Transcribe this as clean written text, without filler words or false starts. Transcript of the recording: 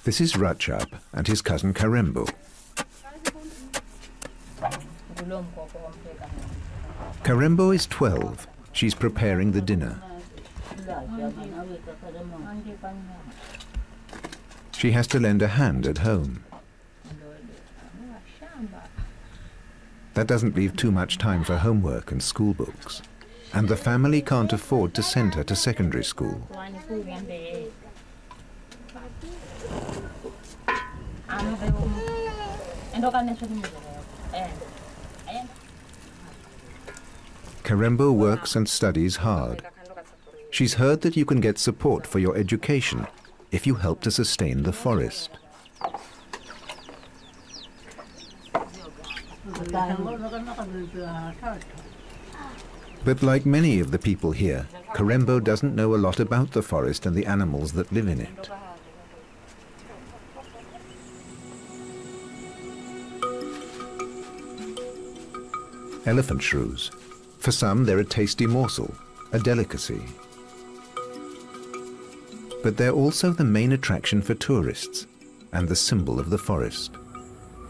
This is Rajab and his cousin Karembo. Karembo is 12. She's preparing the dinner. She has to lend a hand at home. That doesn't leave too much time for homework and school books. And the family can't afford to send her to secondary school. Karembo works and studies hard. She's heard that you can get support for your education if you help to sustain the forest. But like many of the people here, Karembo doesn't know a lot about the forest and the animals that live in it. Elephant shrews. For some, they're a tasty morsel, a delicacy. But they're also the main attraction for tourists and the symbol of the forest.